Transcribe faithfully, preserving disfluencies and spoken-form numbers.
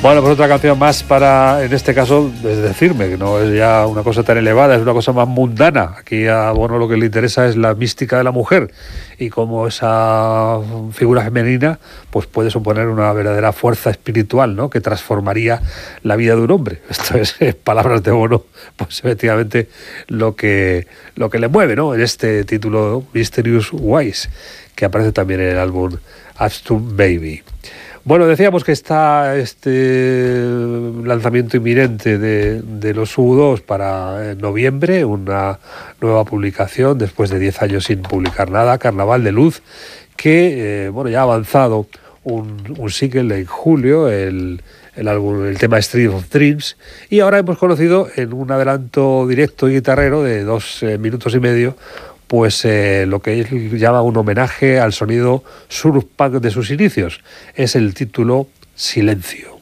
Bueno, pues otra canción más para, en este caso, es decirme, que no es ya una cosa tan elevada, es una cosa más mundana. Aquí a Bono lo que le interesa es la mística de la mujer y cómo esa figura femenina pues puede suponer una verdadera fuerza espiritual, ¿no?, que transformaría la vida de un hombre. Esto es, en palabras de Bono, pues efectivamente lo que, lo que le mueve, ¿no?, en este título Mysterious Ways, que aparece también en el álbum Uptown Baby. Bueno, decíamos que está este lanzamiento inminente de, de los U dos para noviembre, una nueva publicación después de diez años sin publicar nada, Carnaval de Luz, que eh, bueno, ya ha avanzado un, un single en julio, el, el, álbum, el tema Street of Dreams, y ahora hemos conocido en un adelanto directo y guitarrero de dos eh, minutos y medio pues eh, lo que él llama un homenaje al sonido surf punk de sus inicios. Es el título Silencio.